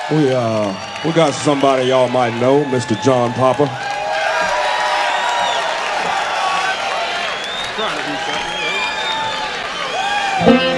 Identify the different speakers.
Speaker 1: We got somebody y'all might know, Mr. John Popper.
Speaker 2: Trying to do something.